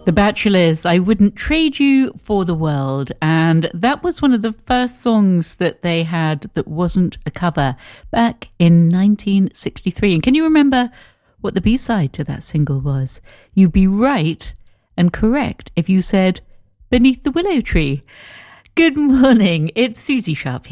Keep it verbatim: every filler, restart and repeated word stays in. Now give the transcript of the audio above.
The Bachelors, I Wouldn't Trade You for the World. And that was one of the first songs that they had that wasn't a cover back in nineteen sixty-three. And can you remember what the B-side to that single was? You'd be right and correct if you said Beneath the Willow Tree. Good morning, it's Susie Sharp here.